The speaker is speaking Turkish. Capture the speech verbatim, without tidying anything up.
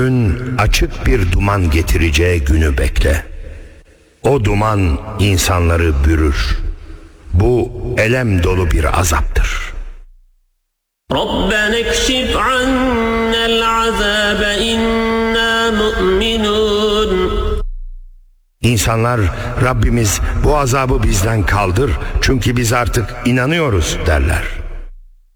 çölün açık bir duman getireceği günü bekle. O duman insanları bürür. Bu elem dolu bir azaptır. رَبَّنَا اكْشِفْ عَنَّا الْعَذَابَ إِنَّا مُؤْمِنُونَ. İnsanlar, Rabbimiz bu azabı bizden kaldır çünkü biz artık inanıyoruz derler.